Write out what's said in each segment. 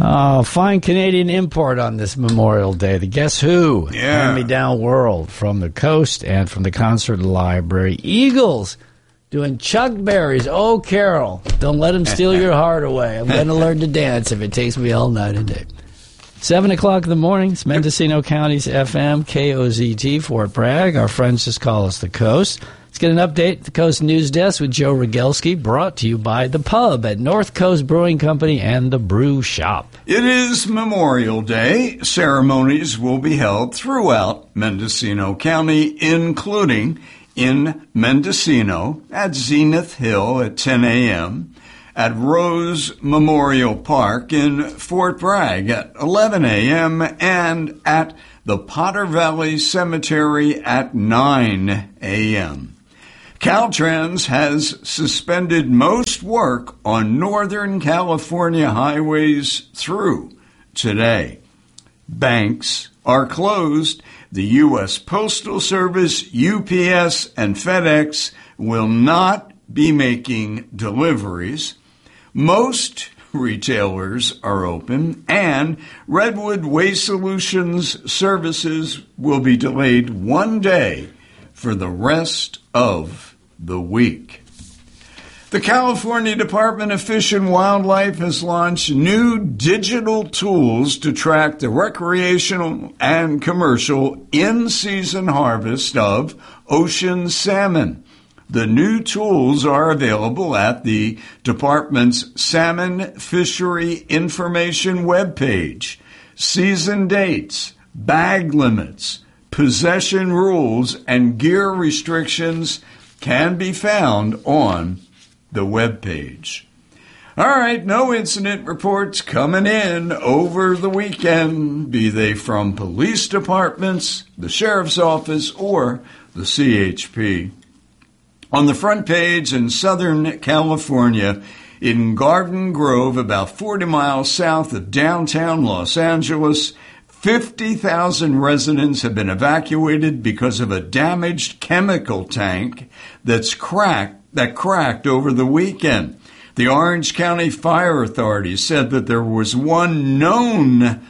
Oh, fine Canadian import on this Memorial Day. The Guess Who? Yeah. Hand-me-down world from the coast and from the concert library. Eagles doing Chuck Berry's Oh, Carol. Don't let him steal your heart away. I'm going to learn to dance if it takes me all night and day. 7 o'clock in the morning. It's Mendocino County's FM, KOZT, Fort Bragg. Our friends just call us the Coast. Let's get an update at the Coast News Desk with Joe Rogelski, brought to you by The Pub at North Coast Brewing Company and The Brew Shop. It is Memorial Day. Ceremonies will be held throughout Mendocino County, including in Mendocino at Zenith Hill at 10 a.m., at Rose Memorial Park in Fort Bragg at 11 a.m., and at the Potter Valley Cemetery at 9 a.m. Caltrans has suspended most work on Northern California highways through today. Banks are closed. The U.S. Postal Service, UPS, and FedEx will not be making deliveries. Most retailers are open, and Redwood Waste Solutions services will be delayed one day for the rest of the week. The California Department of Fish and Wildlife has launched new digital tools to track the recreational and commercial in-season harvest of ocean salmon. The new tools are available at the department's Salmon Fishery Information webpage. Season dates, bag limits, possession rules, and gear restrictions can be found on the webpage. All right, no incident reports coming in over the weekend, be they from police departments, the sheriff's office, or the CHP. On the front page in Southern California, in Garden Grove, about 40 miles south of downtown Los Angeles, 50,000 residents have been evacuated because of a damaged chemical tank that cracked over the weekend. The Orange County Fire Authority said that there was one known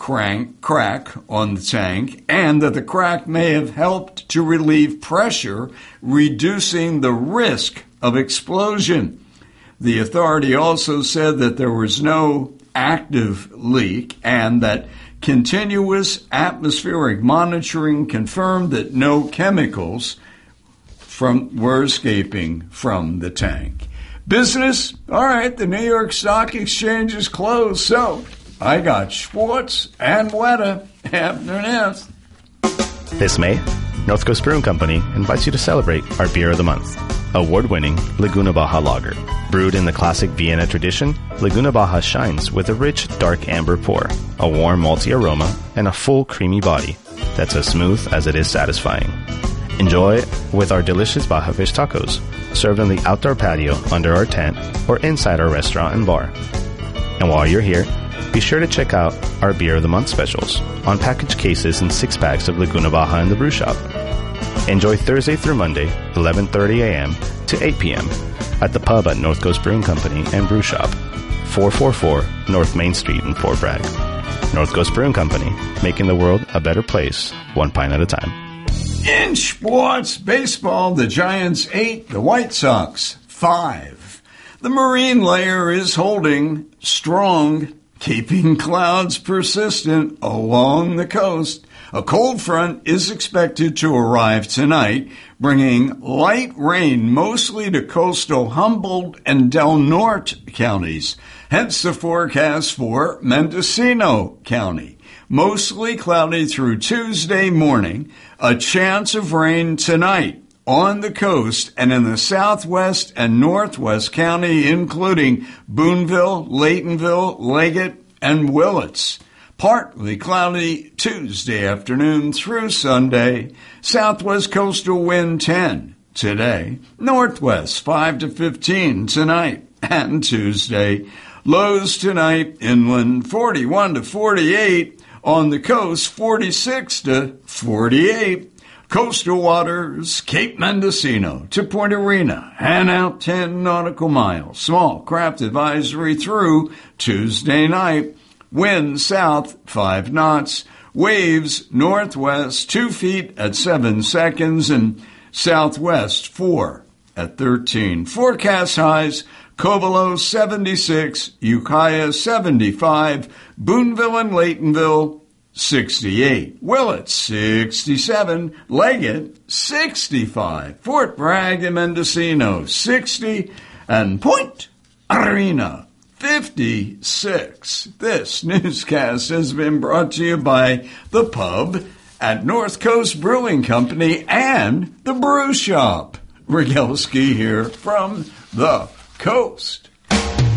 crack on the tank and that the crack may have helped to relieve pressure, reducing the risk of explosion. The authority also said that there was no active leak and that continuous atmospheric monitoring confirmed that no chemicals were escaping from the tank. Business? All right, the New York Stock Exchange is closed, so I got Schwartz and Weta afternoons. This May, North Coast Brewing Company invites you to celebrate our Beer of the Month, award-winning Laguna Baja Lager. Brewed in the classic Vienna tradition, Laguna Baja shines with a rich, dark amber pour, a warm malty aroma, and a full, creamy body that's as smooth as it is satisfying. Enjoy with our delicious Baja fish tacos, served on the outdoor patio under our tent or inside our restaurant and bar. And while you're here, be sure to check out our Beer of the Month specials on packaged cases and 6-packs of Laguna Baja in the brew shop. Enjoy Thursday through Monday, 11:30 a.m. to 8 p.m. at the Pub at North Coast Brewing Company and Brew Shop, 444 North Main Street in Fort Bragg. North Coast Brewing Company, making the world a better place, one pint at a time. In sports, baseball, the Giants 8, the White Sox 5. The marine layer is holding strong, keeping clouds persistent along the coast. A cold front is expected to arrive tonight, bringing light rain mostly to coastal Humboldt and Del Norte counties. Hence the forecast for Mendocino County. Mostly cloudy through Tuesday morning. A chance of rain tonight on the coast and in the southwest and northwest county, including Boonville, Laytonville, Leggett, and Willits. Partly cloudy Tuesday afternoon through Sunday. Southwest coastal wind 10 today. Northwest 5 to 15 tonight and Tuesday. Lows tonight inland 41 to 48. On the coast 46 to 48. Coastal waters, Cape Mendocino to Point Arena, and out 10 nautical miles. Small craft advisory through Tuesday night. Wind south 5 knots. Waves northwest 2 feet at 7 seconds and southwest 4 at 13. Forecast highs: Covelo 76, Ukiah 75, Boonville and Laytonville 68, Willett 67, Leggett 65, Fort Bragg and Mendocino 60, and Point Arena 56. This newscast has been brought to you by The Pub at North Coast Brewing Company and The Brew Shop. Rygelski here from the coast.